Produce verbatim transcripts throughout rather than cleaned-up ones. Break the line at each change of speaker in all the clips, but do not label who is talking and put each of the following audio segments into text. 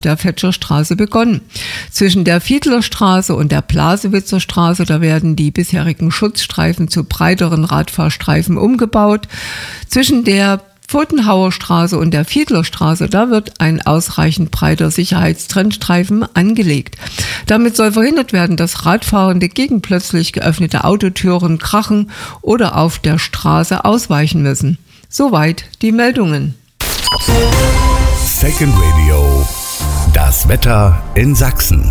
der Fetscherstraße begonnen. Zwischen der Fiedlerstraße und der Blasewitzer Straße, da werden die bisherigen Schutzstreifen zu breiteren Radfahrstreifen umgebaut. Zwischen der Pfotenhauer Straße und der Fiedlerstraße, da wird ein ausreichend breiter Sicherheitstrennstreifen angelegt. Damit soll verhindert werden, dass Radfahrende gegen plötzlich geöffnete Autotüren krachen oder auf der Straße ausweichen müssen. Soweit die Meldungen.
Second Radio. Das Wetter in Sachsen.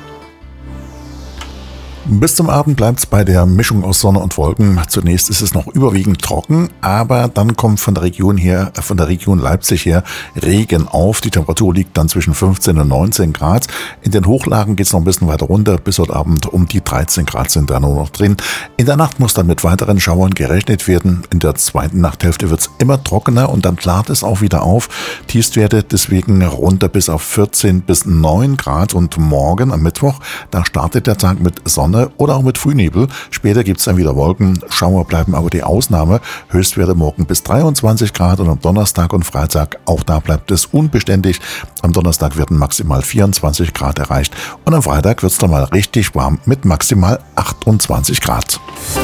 Bis zum Abend bleibt es bei der Mischung aus Sonne und Wolken. Zunächst ist es noch überwiegend trocken, aber dann kommt von der Region her, von der Region Leipzig her Regen auf. Die Temperatur liegt dann zwischen fünfzehn und neunzehn Grad. In den Hochlagen geht es noch ein bisschen weiter runter. Bis heute Abend um die dreizehn Grad sind da nur noch drin. In der Nacht muss dann mit weiteren Schauern gerechnet werden. In der zweiten Nachthälfte wird es immer trockener und dann klart es auch wieder auf. Tiefstwerte deswegen runter bis auf vierzehn bis neun Grad. Und morgen am Mittwoch, da startet der Tag mit Sonne oder auch mit Frühnebel. Später gibt es dann wieder Wolken. Schauer bleiben aber die Ausnahme. Höchstwerte morgen bis dreiundzwanzig Grad und am Donnerstag und Freitag, auch da bleibt es unbeständig. Am Donnerstag werden maximal vierundzwanzig Grad erreicht und am Freitag wird es dann mal richtig warm mit maximal achtundzwanzig Grad.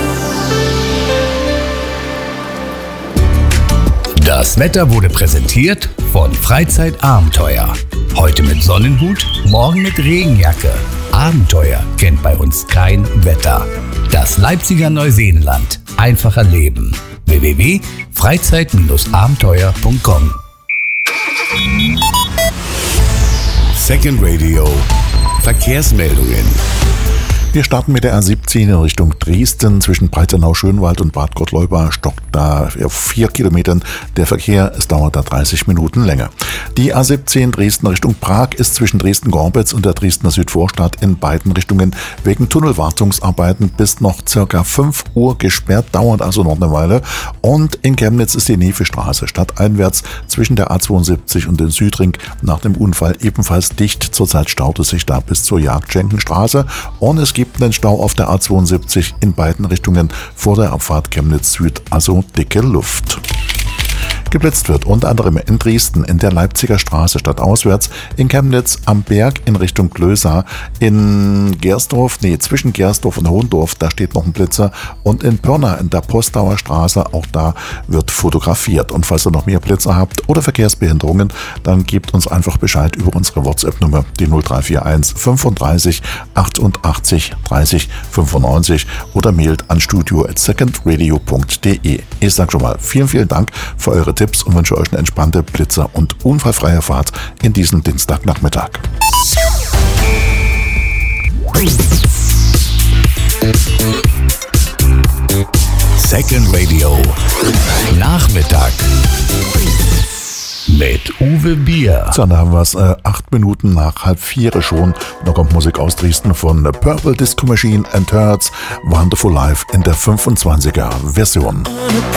Das Wetter wurde präsentiert von Freizeitabenteuer. Heute mit Sonnenhut, morgen mit Regenjacke. Abenteuer kennt bei uns kein Wetter. Das Leipziger Neuseenland. Einfacher Leben. w w w punkt freizeit abenteuer punkt com. Second Radio. Verkehrsmeldungen.
Wir starten mit der A siebzehn in Richtung Dresden. Zwischen Breitenau-Schönwald und Bad Gottleuba stockt da auf vier Kilometern der Verkehr. Es dauert da dreißig Minuten länger. Die A siebzehn Dresden Richtung Prag ist zwischen Dresden-Gorbitz und der Dresdner Südvorstadt in beiden Richtungen wegen Tunnelwartungsarbeiten bis noch circa fünf Uhr gesperrt. Dauert also noch eine Weile. Und in Chemnitz ist die Nevestraße stadteinwärts zwischen der A zweiundsiebzig und dem Südring nach dem Unfall ebenfalls dicht. Zurzeit staut es sich da bis zur Jagdschenkenstraße. Und es gibt einen Stau auf der A zweiundsiebzig in beiden Richtungen vor der Abfahrt Chemnitz Süd, also dicke Luft. Geblitzt wird unter anderem in Dresden in der Leipziger Straße stadtauswärts, in Chemnitz am Berg in Richtung Klösa, in Gersdorf, nee, zwischen Gersdorf und Hohendorf, da steht noch ein Blitzer, und in Pirna in der Postauer Straße, auch da wird fotografiert. Und falls ihr noch mehr Blitzer habt oder Verkehrsbehinderungen, dann gebt uns einfach Bescheid über unsere WhatsApp-Nummer, die null drei vier eins fünfunddreißig achtundachtzig dreißig fünfundneunzig oder mailt an studio at secondradio punkt de. Ich sage schon mal vielen, vielen Dank für eure Tipps und wünsche euch eine entspannte Blitzer- und unfallfreie Fahrt in diesem Dienstagnachmittag.
Second Radio. Nachmittag. Mit Uwe Bier.
So, dann haben wir es äh, acht Minuten nach halb vier schon. Da kommt Musik aus Dresden von Purple Disco Machine and Turds. Wonderful Life in der fünfundzwanziger Version.